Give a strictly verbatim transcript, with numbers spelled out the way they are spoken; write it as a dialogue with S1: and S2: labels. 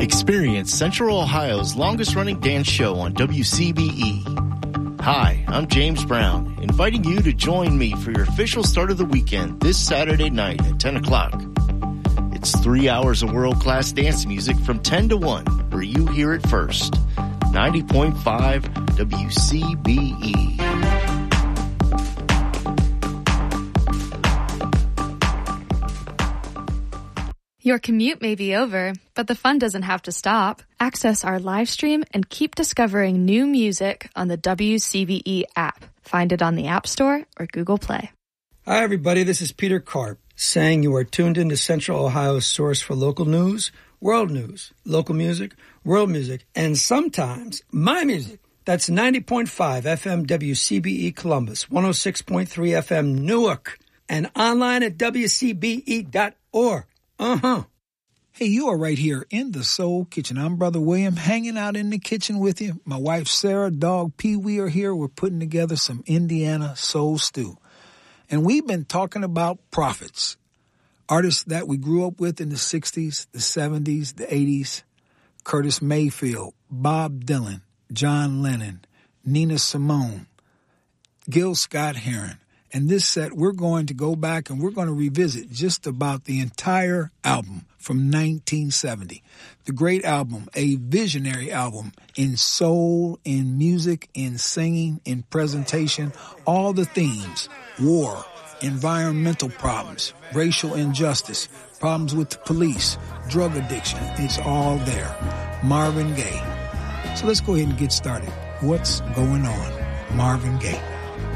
S1: Experience Central Ohio's longest-running dance show on W C B E. Hi, I'm James Brown, inviting you to join me for your official start of the weekend this Saturday night at ten o'clock. It's three hours of world-class dance music from ten to one, where you hear it first. ninety point five W C B E.
S2: Your commute may be over, but the fun doesn't have to stop. Access our live stream and keep discovering new music on the W C B E app. Find it on the App Store or Google Play.
S3: Hi, everybody. This is Peter Karp saying you are tuned into Central Ohio's source for local news, world news, local music, world music, and sometimes my music. That's ninety point five F M W C B E Columbus, one oh six point three F M Newark, and online at W C B E dot org. Uh-huh.
S4: Hey, you are right here in the Soul Kitchen. I'm Brother William, hanging out in the kitchen with you. My wife Sarah, dog Pee Wee are here. We're putting together some Indiana soul stew. And we've been talking about prophets, artists that we grew up with in the sixties, the seventies, the eighties. Curtis Mayfield, Bob Dylan, John Lennon, Nina Simone, Gil Scott-Heron. And this set, we're going to go back and we're going to revisit just about the entire album from nineteen seventy. The great album, a visionary album in soul, in music, in singing, in presentation, all the themes, war, environmental problems, racial injustice, problems with the police, drug addiction. It's all there. Marvin Gaye. So let's go ahead and get started. What's going on? Marvin Gaye.